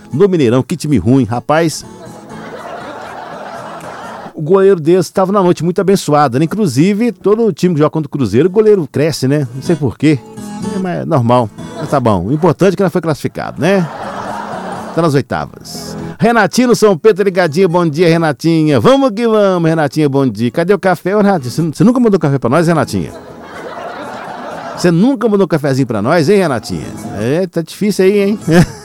no Mineirão. Que time ruim, rapaz. O goleiro desse estava na noite muito abençoado, né? Inclusive, todo time que joga contra o Cruzeiro, o goleiro cresce, né? Não sei porquê. É normal. Mas tá bom. O importante é que ela foi classificado, né? Tá nas oitavas. Renatinho no São Pedro ligadinho. Bom dia, Renatinha. Vamos que vamos, Renatinha. Bom dia. Cadê o café, Renatinha? Você nunca mandou café pra nós, Renatinha? Você nunca mandou um cafezinho pra nós, hein, Renatinha? É, tá difícil aí, hein?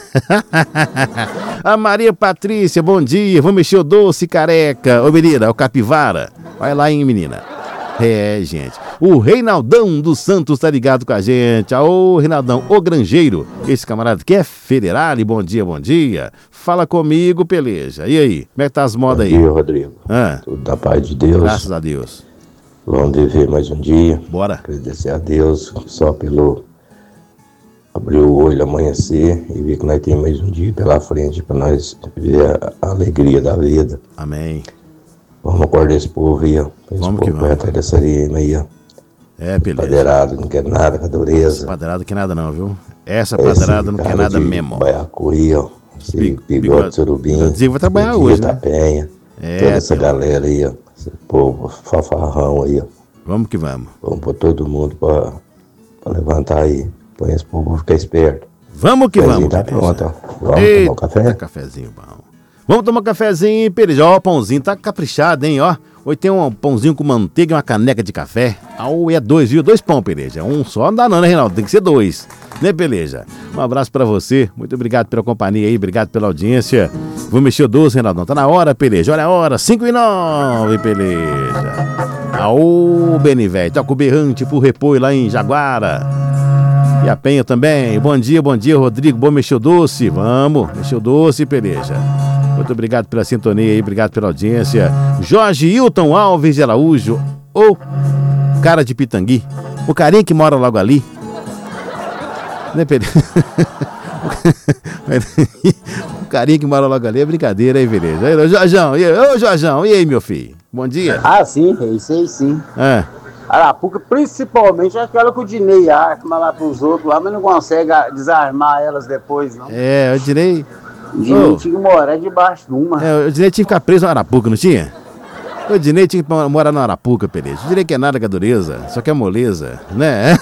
A Maria Patrícia, bom dia. Vamos mexer o doce, careca. Ô, menina, o capivara. Vai lá, hein, menina. É, gente. O Reinaldão dos Santos tá ligado com a gente. Ô, Reinaldão, o granjeiro. Esse camarada que é federal. Bom dia, bom dia. Fala comigo, peleja. E aí, como é que tá as modas aí? Bom dia, Rodrigo. Tudo da paz de Deus. Graças a Deus. Vamos viver mais um dia. Bora. Agradecer a Deus só pelo abrir o olho, amanhecer e ver que nós temos mais um dia pela frente para nós ver a alegria da vida. Amém. Vamos acordar esse povo aí, ó. Vamos que vamos. Atrás dessa arena aí, ó. É, beleza. Padeirado, não quer nada com a dureza. Essa padeirada não quer nada não, viu? Essa padeirada não quer nada mesmo. Baiacu aí, ó. Esse bigode de surubim. Vai trabalhar hoje, né? Penha. Toda essa galera aí, ó. Esse povo fanfarrão aí, ó. Vamos que vamos. Vamos pôr todo mundo pra levantar aí. Põe esse povo ficar esperto. Vamos que vamos. Tá pronto, ó. Vamos tomar um café? Cafezinho bom. Vamos tomar um cafezinho, Pereja. Ó, o pãozinho tá caprichado, hein, ó. Hoje tem um pãozinho com manteiga e uma caneca de café. É 2, viu? 2 pão, Pereja. Um só não dá não, né, Reinaldo? Tem que ser 2. Né, Peleja? Um abraço pra você. Muito obrigado pela companhia aí. Obrigado pela audiência. Vou mexer o doce, Reinaldo. Tá na hora, Peleja. Olha a hora. 5:09, Peleja. Aô, Benivete. Toca o berrante pro repolho lá em Jaguara. E a Penha também. Bom dia, Rodrigo. Bom mexer o doce. Vamos, mexer o doce, Peleja. Muito obrigado pela sintonia aí, obrigado pela audiência. Jorge Hilton Alves de Araújo, o cara de Pitangui, o carinha que mora logo ali. Né, Peleja? O carinha que mora logo ali é brincadeira, hein, beleza? Aí, Jorjão, e aí, meu filho? Bom dia. Sim, sei sim. Arapuca, principalmente aquela que o Dinei arma lá pros outros lá, mas não consegue desarmar elas depois, não. O Dinei... O Dinei tinha que morar debaixo de uma. O Dinei tinha que ficar preso no Arapuca, não tinha? O Dinei tinha que morar no Arapuca, Peleja. O Dinei quer nada com a dureza, só quer moleza, né?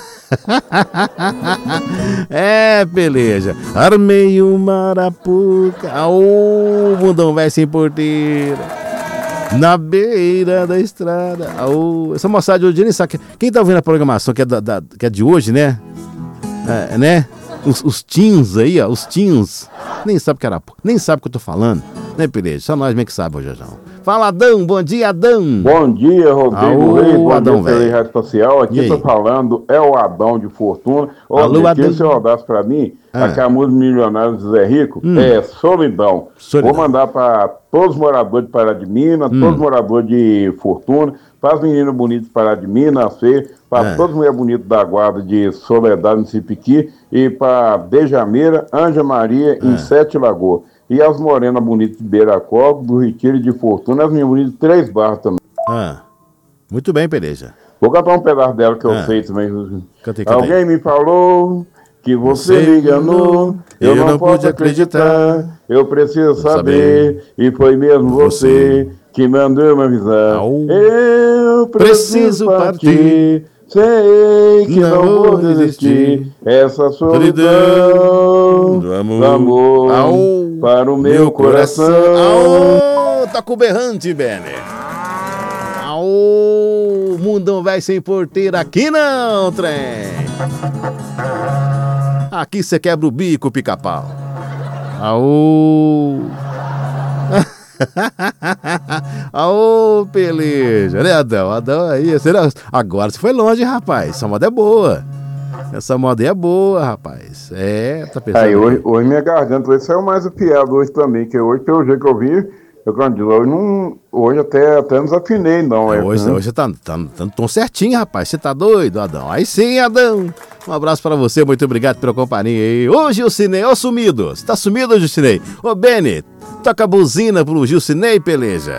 Peleja. Armei uma Arapuca. O mundão vai sem porteira. Na beira da estrada. Essa moçada de hoje nem sabe. Quem tá ouvindo a programação que é de hoje, né? Né? Os teens aí, ó, os teens. Nem sabe o que era, nem sabe o que eu tô falando. Né, Peleja? Só nós mesmo que sabe, Jorjão. Fala, Adão. Bom dia, Adão. Bom dia, Rodrigo Reis. Bom Adão, dia, Rádio Social. Aqui tô falando, é o Adão de Fortuna. Alô, Adão. Se você rodasse pra mim, aquela música Milionário do Zé Rico, Solidão. Vou mandar pra todos os moradores de Pará de Minas, todos os moradores de Fortuna, para as meninas bonitas de Pará de Minas, para todas as mulheres bonitas da Guarda de Soledade, no Cipiqui, e para Bejameira, Anja Maria, em Sete Lagoas. E as morenas bonitas de Beiracó, do Retiro de Fortuna, as meninas bonitas de Três Barras também. Muito bem, Peleja. Vou cantar um pedaço dela que eu sei também. Cantei. Alguém me falou que você me enganou, eu não posso acreditar, eu preciso saber, e foi mesmo você que mandou me avisar. Eu preciso partir, sei que não vou desistir, essa solidão do amor para o meu coração. Tá com o berrante, Benner. O mundão vai sem porteira, aqui não, trem. Aqui você quebra o bico, pica-pau. Peleja, né, Adão? Adão aí, agora você foi longe, rapaz. Essa moda é boa. Essa moda aí é boa, rapaz. Tá pensando. Aí, hoje minha garganta hoje saiu mais afiado hoje também, que hoje, pelo jeito que eu vi, hoje até não desafinei, não. Hoje você tá no tom certinho, rapaz. Você tá doido, Adão? Aí sim, Adão. Um abraço pra você, muito obrigado pela companhia aí. Ô, Gilcinei, ô, sumido. Você tá sumido, Gilcinei? Ô, Beni, toca a buzina pro Gilcinei, Peleja.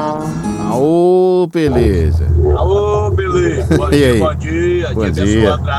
Peleja. Alô, beleza. Bom dia. Bom dia.